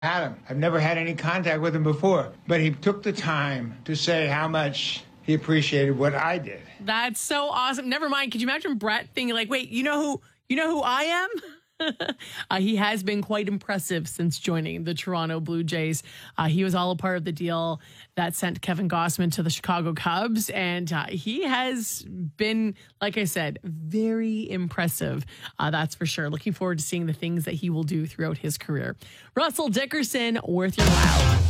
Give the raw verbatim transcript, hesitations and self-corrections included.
had him. I've never had any contact with him before, but he took the time to say how much he appreciated what I did. That's so awesome. Never mind. Could you imagine Brett thinking like, wait, you know who, you know who I am? uh, he has been quite impressive since joining the Toronto Blue Jays. Uh, he was all a part of the deal that sent Kevin Gausman to the Chicago Cubs. And uh, he has been, like I said, very impressive. Uh, that's for sure. Looking forward to seeing the things that he will do throughout his career. Russell Dickerson, worth your while.